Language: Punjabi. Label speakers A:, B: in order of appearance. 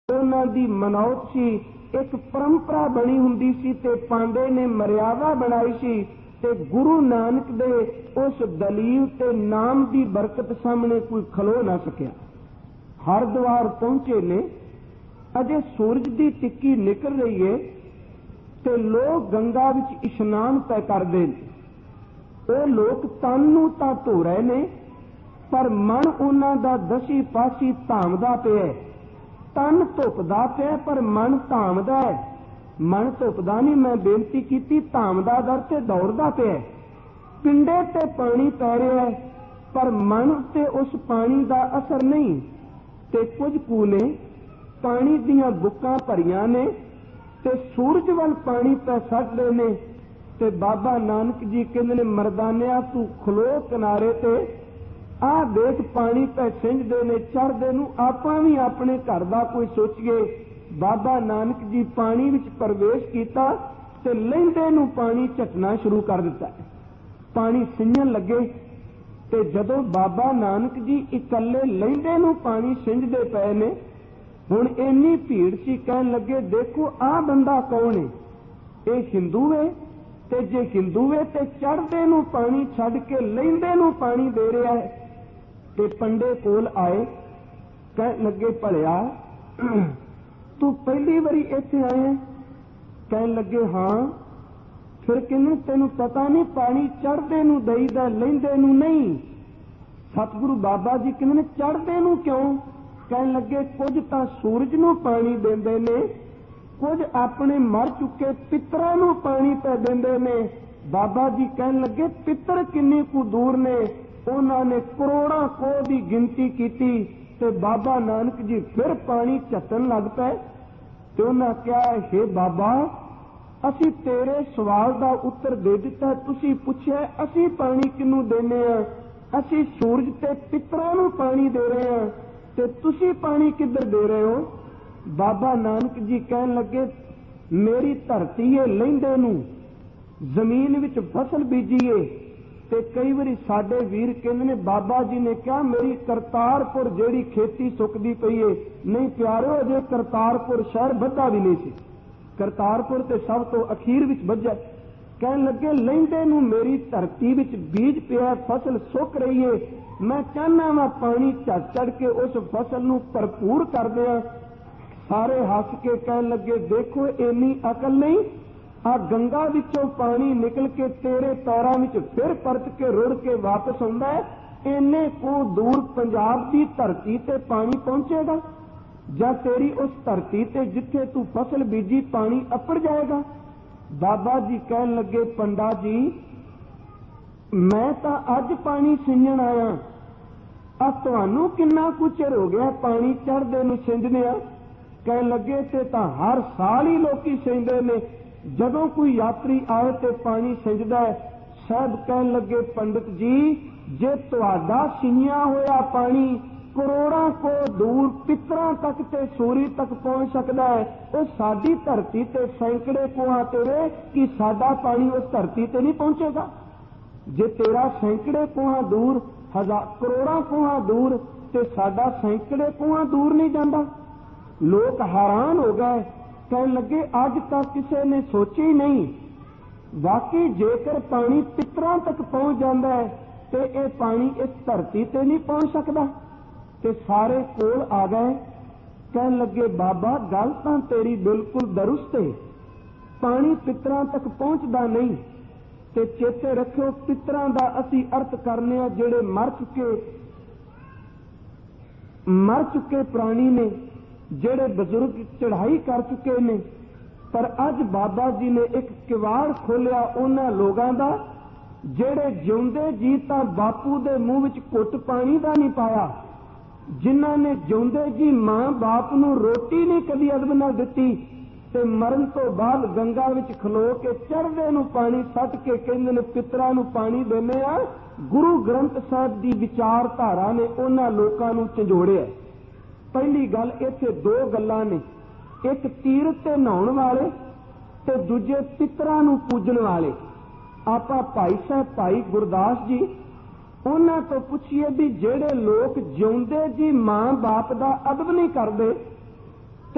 A: ਉਹਨਾਂ ਦੀ ਮਨੌਤ ਸੀ, ਇੱਕ ਪਰੰਪਰਾ ਬਣੀ ਹੁੰਦੀ ਸੀ ਤੇ ਪਾਂਡੇ ਨੇ ਮਰਿਆਦਾ ਬਣਾਈ ਸੀ ਤੇ ਗੁਰੂ ਨਾਨਕ ਦੇ ਉਸ ਦਲੀਲ ਤੇ ਨਾਮ ਦੀ ਬਰਕਤ ਸਾਹਮਣੇ ਕੋਈ ਖਲੋ ਨਾ ਸਕਿਆ। ਹਰਿਦੁਆਰ ਪਹੁੰਚੇ ਨੇ, ਅਜੇ ਸੂਰਜ ਦੀ ਟਿੱਕੀ ਨਿਕਲ ਰਹੀ ਏ ਤੇ ਲੋਕ ਗੰਗਾ ਵਿੱਚ ਇਸ਼ਨਾਨ ਪੈ ਕਰਦੇ ਨੇ। ਉਹ ਲੋਕ ਤਨ ਨੂੰ ਤਾਂ ਧੋ ਰਹੇ ਨੇ, ਪਰ ਮਨ ਉਹਨਾਂ ਦਾ ਦਸੀ ਪਾਸੀ ਧਾਮਦਾ ਪਿਆ। ਤਨ ਧੁੱਪਦਾ ਪਿਆ ਪਰ ਮਨ ਧਾਮਦਾ ਹੈ। ਮਨ ਧੁੱਪਦਾ ਨਹੀਂ, ਮੈਂ ਬੇਨਤੀ ਕੀਤੀ, ਧਾਮਦਾ ਦਰ ਤੇ ਦੌੜਦਾ ਪਿਆ। ਪਿੰਡੇ ਤੇ ਪਾਣੀ ਪੈ ਰਿਹਾ ਹੈ ਪਰ ਮਨ ਤੇ ਉਸ ਪਾਣੀ ਦਾ ਅਸਰ ਨਹੀਂ। ਤੇ ਕੁਝ ਕੁ ਨੇ ਪਾਣੀ ਦੀਆਂ ਬੁੱਕਾਂ ਭਰੀਆਂ ਨੇ ਤੇ ਸੂਰਜ ਵੱਲ ਪਾਣੀ ਪੈ ਛੱਡਦੇ ਨੇ। ਤੇ ਬਾਬਾ ਨਾਨਕ ਜੀ ਕਹਿੰਦੇ ਨੇ, ਮਰਦਾਨਿਆ ਤੂੰ ਖਲੋ ਕਿਨਾਰੇ ਤੇ, ਆਹ ਦੇਖ ਪਾਣੀ ਪੈ ਸਿੰਜਦੇ ਨੇ ਚੜ੍ਹਦੇ ਨੂੰ, ਆਪਾਂ ਵੀ ਆਪਣੇ ਘਰ ਦਾ ਕੋਈ ਸੋਚੀਏ। ਬਾਬਾ ਨਾਨਕ ਜੀ ਪਾਣੀ ਵਿੱਚ ਪ੍ਰਵੇਸ਼ ਕੀਤਾ ਤੇ ਲਹਿੰਦੇ ਨੂੰ ਪਾਣੀ ਝਟਣਾ ਸ਼ੁਰੂ ਕਰ ਦਿੱਤਾ। ਪਾਣੀ ਸਿੰਜਣ ਲੱਗੇ ਤੇ ਜਦੋਂ ਬਾਬਾ ਨਾਨਕ ਜੀ ਇਕੱਲੇ ਲਹਿੰਦੇ ਨੂੰ ਪਾਣੀ ਸਿੰਜਦੇ ਪਏ ਨੇ, ਹੁਣ ਇੰਨੀ ਭੀੜ ਸੀ, ਕਹਿਣ ਲੱਗੇ ਦੇਖੋ ਆਹ ਬੰਦਾ ਕੌਣ ਹੈ? ਇਹ ਹਿੰਦੂ ਹੈ, ਤੇ ਜੇ ਹਿੰਦੂ ਹੈ ਤੇ ਚੜ੍ਹਦੇ ਨੂੰ ਪਾਣੀ ਛੱਡ ਕੇ ਲਹਿੰਦੇ ਨੂੰ ਪਾਣੀ ਦੇ ਰਿਹਾ ਹੈ। ਤੇ ਪੰਡੇ ਕੋਲ ਆਏ, ਕਹਿਣ ਲੱਗੇ ਭਲਿਆ ਤੂੰ ਪਹਿਲੀ ਵਾਰੀ ਇੱਥੇ ਆਇਆ? ਕਹਿਣ ਲੱਗੇ ਹਾਂ। ਫਿਰ ਕਹਿੰਦੇ ਤੈਨੂੰ ਪਤਾ ਨਹੀਂ ਪਾਣੀ ਚੜ੍ਹਦੇ ਨੂੰ ਦੇਈਦਾ, ਲਹਿੰਦੇ ਨੂੰ ਨਹੀਂ। ਸਤਿਗੁਰੂ ਬਾਬਾ ਜੀ ਕਹਿੰਦੇ ਨੇ ਚੜ੍ਹਦੇ ਨੂੰ ਕਿਉਂ? ਕਹਿਣ ਲੱਗੇ ਕੁਝ ਤਾਂ ਸੂਰਜ ਨੂੰ ਪਾਣੀ ਦਿੰਦੇ ਨੇ, ਕੁਝ ਆਪਣੇ ਮਰ ਚੁੱਕੇ ਪਿੱਤਰਾਂ ਨੂੰ ਪਾਣੀ ਪੈ ਦਿੰਦੇ ਨੇ। ਬਾਬਾ ਜੀ ਕਹਿਣ ਲੱਗੇ ਪਿੱਤਰ ਕਿੰਨੇ ਕੁ ਦੂਰ ਨੇ? ਉਹਨਾਂ ਨੇ ਕਰੋੜਾਂ ਕੋਹ ਦੀ ਗਿਣਤੀ ਕੀਤੀ ਤੇ ਬਾਬਾ ਨਾਨਕ ਜੀ ਫਿਰ ਪਾਣੀ ਝੱਟਣ ਲੱਗ ਪਏ। ਤੇ ਉਹਨਾਂ ਕਿਹਾ, ਹੇ ਬਾਬਾ, ਅਸੀਂ ਤੇਰੇ ਸਵਾਲ ਦਾ ਉੱਤਰ ਦੇ ਦਿੱਤਾ। ਤੁਸੀਂ ਪੁੱਛਿਆ ਅਸੀਂ ਪਾਣੀ ਕਿਹਨੂੰ ਦੇਨੇ ਆ? ਅਸੀਂ ਸੂਰਜ ਤੇ ਪਿੱਤਰਾਂ ਨੂੰ ਪਾਣੀ ਦੇ ਰਹੇ ਹਾਂ, ਤੇ ਤੁਸੀਂ ਪਾਣੀ ਕਿੱਧਰ ਦੇ ਰਹੇ ਹੋ? ਬਾਬਾ ਨਾਨਕ ਜੀ ਕਹਿਣ ਲੱਗੇ, ਮੇਰੀ ਧਰਤੀ ਏ ਲਹਿੰਦੇ ਨੂੰ, ਜ਼ਮੀਨ ਵਿੱਚ ਫਸਲ ਬੀਜੀਏ। ਤੇ ਕਈ ਵਾਰੀ ਸਾਡੇ ਵੀਰ ਕਹਿੰਦੇ ਨੇ, ਬਾਬਾ ਜੀ ਨੇ ਕਿਹਾ ਮੇਰੀ ਕਰਤਾਰਪੁਰ ਜਿਹੜੀ ਖੇਤੀ ਸੁੱਕਦੀ ਪਈ ਏ। ਨਹੀਂ ਪਿਆਰਿਓ, ਅਜੇ ਕਰਤਾਰਪੁਰ ਸ਼ਹਿਰ ਵੱਧਾ ਵੀ ਨਹੀਂ ਸੀ। ਕਰਤਾਰਪੁਰ ਤੇ ਸਭ ਤੋਂ ਅਖੀਰ ਵਿੱਚ ਵੱਜਾ। ਕਹਿਣ ਲੱਗੇ ਲਹਿੰਦੇ ਨੂੰ ਮੇਰੀ ਧਰਤੀ ਵਿੱਚ ਬੀਜ ਪਿਆ, ਫਸਲ ਸੁੱਕ ਰਹੀ ਏ, ਮੈਂ ਚਾਹੁੰਦਾ ਵਾਂ ਪਾਣੀ ਝੱਟ ਚੜ ਕੇ ਉਸ ਫਸਲ ਨੂੰ ਭਰਪੂਰ ਕਰ ਦਿਆਂ। ਸਾਰੇ ਹੱਸ ਕੇ ਕਹਿਣ ਲੱਗੇ, ਦੇਖੋ ਇੰਨੀ ਅਕਲ ਨਹੀਂ, ਆ ਗੰਗਾ ਵਿੱਚੋਂ ਪਾਣੀ ਨਿਕਲ ਕੇ ਤੇਰੇ ਪੈਰਾਂ ਵਿੱਚ ਫਿਰ ਪਰਤ ਕੇ ਰੁੜ ਕੇ ਵਾਪਸ ਆਉਂਦਾ ਹੈ। ਇੰਨੇ ਕੋ ਦੂਰ ਪੰਜਾਬ ਦੀ ਧਰਤੀ ਤੇ ਪਾਣੀ ਪਹੁੰਚੇਗਾ ਜਾਂ ਤੇਰੀ ਉਸ ਧਰਤੀ ਤੇ ਜਿੱਥੇ ਤੂੰ ਫਸਲ ਬੀਜੀ ਪਾਣੀ ਅੱਪੜ ਜਾਏਗਾ? ਬਾਬਾ ਜੀ ਕਹਿਣ ਲੱਗੇ, ਪੰਡਾ ਜੀ ਮੈਂ ਤਾਂ ਅੱਜ ਪਾਣੀ ਸਿੰਜਣ ਆਇਆ, ਆ ਤੁਹਾਨੂੰ ਕਿੰਨਾ ਕੁ ਚਿਰ ਹੋ ਗਿਆ ਪਾਣੀ ਚੜ੍ਹਦੇ ਨੂੰ ਸਿੰਜਦੇ ਆ? ਕਹਿਣ ਲੱਗੇ ਤੇ ਤਾਂ ਹਰ ਸਾਲ ਹੀ ਲੋਕੀ ਸਿੰਜਦੇ ਨੇ, ਜਦੋਂ ਕੋਈ ਯਾਤਰੀ ਆਏ ਤੇ ਪਾਣੀ ਸਿੰਜਦਾ ਹੈ। ਸਾਹਿਬ ਕਹਿਣ ਲੱਗੇ, ਪੰਡਿਤ ਜੀ ਜੇ ਤੁਹਾਡਾ ਸਿੰਜਿਆ ਹੋਇਆ ਪਾਣੀ ਕਰੋੜਾਂ ਕੋ ਦੂਰ ਪਿੱਤਰਾਂ ਤੱਕ ਤੇ ਸੂਰੀ ਤੱਕ ਪਹੁੰਚ ਸਕਦਾ ਹੈ, ਉਹ ਸਾਡੀ ਧਰਤੀ ਤੇ ਸੈਂਕੜੇ ਕੋਹਾਂ ਤੇਰੇ, ਕਿ ਸਾਡਾ ਪਾਣੀ ਉਸ ਧਰਤੀ ਤੇ ਨਹੀਂ ਪਹੁੰਚੇਗਾ? ਜੇ ਤੇਰਾ ਸੈਂਕੜੇ ਕੋਹਾਂ ਦੂਰ, ਕਰੋੜਾਂ ਕੋਹਾਂ ਦੂਰ, ਤੇ ਸਾਡਾ ਸੈਂਕੜੇ ਕੋਹਾਂ ਦੂਰ ਨਹੀਂ ਜਾਂਦਾ। ਲੋਕ ਹੈਰਾਨ ਹੋ ਗਏ, ਕਹਿਣ ਲੱਗੇ ਅੱਜ ਤੱਕ ਕਿਸੇ ਨੇ ਸੋਚਿਆ ਹੀ ਨਹੀਂ। ਵਾਕਈ ਜੇਕਰ ਪਾਣੀ ਪਿੱਤਰਾਂ ਤੱਕ ਪਹੁੰਚ ਜਾਂਦਾ ਹੈ ਤੇ ਇਹ ਪਾਣੀ ਇਸ ਧਰਤੀ ਤੇ ਨਹੀਂ ਪਹੁੰਚ ਸਕਦਾ। ਤੇ ਸਾਰੇ ਕੋਲ ਆ ਗਏ, ਕਹਿਣ ਲੱਗੇ ਬਾਬਾ ਗੱਲ ਤਾਂ ਤੇਰੀ ਬਿਲਕੁਲ ਦਰੁਸਤ ਹੈ, ਪਾਣੀ ਪਿੱਤਰਾਂ ਤੱਕ ਪਹੁੰਚਦਾ ਨਹੀਂ। ਤੇ ਚੇਤੇ ਰੱਖਿਓ, ਪਿੱਤਰਾਂ ਦਾ ਅਸੀਂ ਅਰਥ ਕਰਨੇ ਆ ਜਿਹੜੇ ਮਰ ਚੁੱਕੇ ਪ੍ਰਾਣੀ ਨੇ, ਜਿਹੜੇ ਬਜ਼ੁਰਗ ਚੜ੍ਹਾਈ ਕਰ ਚੁੱਕੇ ਨੇ। ਪਰ ਅੱਜ ਬਾਬਾ ਜੀ ਨੇ ਇੱਕ ਕਿਵਾੜ ਖੋਲਿਆ ਉਹਨਾਂ ਲੋਕਾਂ ਦਾ ਜਿਹੜੇ ਜਿਉਂਦੇ ਜੀ ਤਾਂ ਬਾਪੂ ਦੇ ਮੂੰਹ ਵਿੱਚ ਘੁੱਟ ਪਾਣੀ ਦਾ ਨਹੀਂ ਪਾਇਆ, ਜਿਨ੍ਹਾਂ ਨੇ ਜਿਉਂਦੇ ਜੀ ਮਾਂ ਬਾਪ ਨੂੰ ਰੋਟੀ ਨਹੀਂ ਕਦੀ ਅਦਬ ਨਾਲ ਦਿੱਤੀ, ਤੇ ਮਰਨ ਤੋਂ ਬਾਅਦ ਗੰਗਾ ਵਿੱਚ ਖਲੋ ਕੇ ਚੜ੍ਹਦੇ ਨੂੰ ਪਾਣੀ ਸੱਟ ਕੇ ਕਹਿੰਦੇ ਨੇ ਪਿੱਤਰਾਂ ਨੂੰ ਪਾਣੀ ਦਿੰਦੇ ਆ। ਗੁਰੂ ਗ੍ਰੰਥ ਸਾਹਿਬ ਦੀ ਵਿਚਾਰਧਾਰਾ ਨੇ ਉਹਨਾਂ ਲੋਕਾਂ ਨੂੰ ਝੰਜੋੜਿਆ। ਪਹਿਲੀ ਗੱਲ, ਇੱਥੇ ਦੋ ਗੱਲਾਂ ਨੇ, ਇੱਕ ਤੀਰਥ ਤੇ ਨਹਾਉਣ ਵਾਲੇ ਤੇ ਦੂਜੇ ਪਿੱਤਰਾਂ ਨੂੰ ਪੂਜਣ ਵਾਲੇ। ਆਪਾਂ ਭਾਈ ਸਾਹਿਬ ਭਾਈ ਗੁਰਦਾਸ ਜੀ ਉਹਨਾਂ ਤੋਂ ਪੁੱਛੀਏ ਵੀ ਜਿਹੜੇ ਲੋਕ ਜਿਉਂਦੇ ਜੀ ਮਾਂ ਬਾਪ ਦਾ ਅਦਬ ਨਹੀਂ ਕਰਦੇ,